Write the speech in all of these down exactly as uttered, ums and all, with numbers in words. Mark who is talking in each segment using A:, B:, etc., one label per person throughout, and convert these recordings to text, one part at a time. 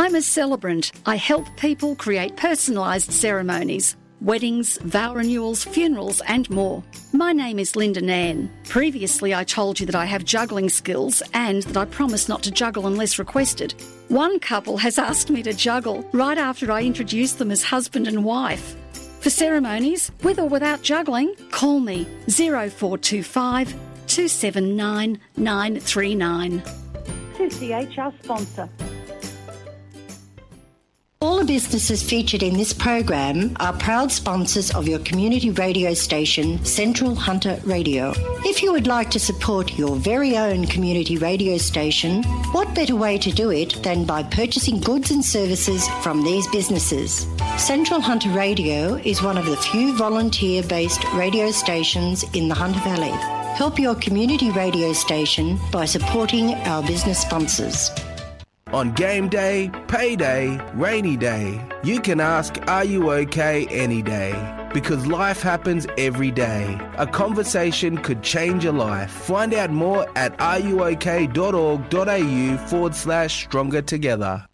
A: I'm a celebrant. I help people create personalised ceremonies, weddings, vow renewals, funerals and more. My name is Linda Nairn. Previously I told you that I have juggling skills and that I promise not to juggle unless requested. One couple has asked me to juggle right after I introduced them as husband and wife. For ceremonies, with or without juggling, call me zero four two five, two seven nine, nine three nine.
B: two C H, our sponsor.
C: All the businesses featured in this program are proud sponsors of your community radio station, Central Hunter Radio. If you would like to support your very own community radio station, what better way to do it than by purchasing goods and services from these businesses? Central Hunter Radio is one of the few volunteer-based radio stations in the Hunter Valley. Help your community radio station by supporting our business sponsors.
D: On game day, payday, rainy day, you can ask, are you okay any day? Because life happens every day. A conversation could change your life. Find out more at ruok.org.au forward slash stronger together.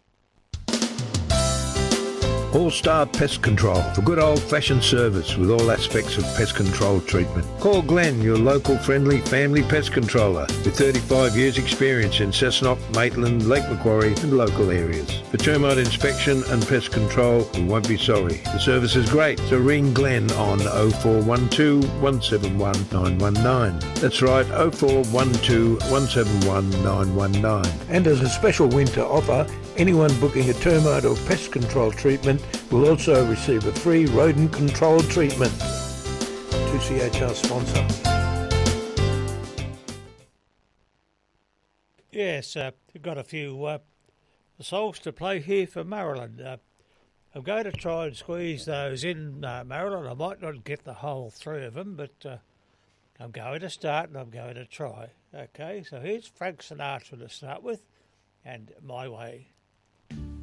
E: All-Star Pest Control for good old-fashioned service with all aspects of pest control treatment. Call Glenn, your local friendly family pest controller with thirty-five years experience in Cessnock, Maitland, Lake Macquarie and local areas. For termite inspection and pest control, you won't be sorry. The service is great, so ring Glenn on oh four one two, one seven one, nine one nine. That's right, oh four one two, one seven one, nine one nine. And as a special winter offer, anyone booking a termite or pest control treatment will also receive a free rodent control treatment. two C H R sponsor.
F: Yes, uh, we've got a few uh, songs to play here for Marilyn. Uh, I'm going to try and squeeze those in, uh, Marilyn. I might not get the whole three of them, but uh, I'm going to start and I'm going to try. Okay, so here's Frank Sinatra to start with, and My Way.